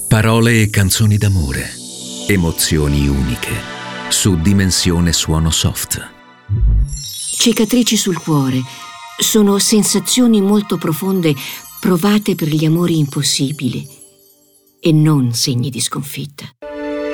Parole e canzoni d'amore, emozioni uniche, su Dimensione Suono Soft. Cicatrici sul cuore sono sensazioni molto profonde provate per gli amori impossibili e non segni di sconfitta.